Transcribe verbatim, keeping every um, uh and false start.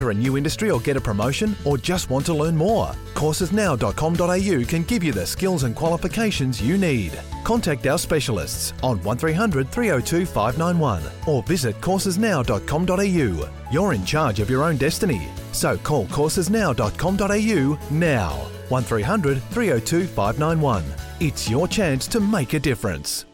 a new industry or get a promotion, or just want to learn more? courses now dot com dot a u can give you the skills and qualifications you need. Contact our specialists on one three hundred, three oh two, five nine one or visit courses now dot com dot a u. You're in charge of your own destiny, so call courses now dot com dot a u now. one three hundred, three oh two, five nine one. It's your chance to make a difference.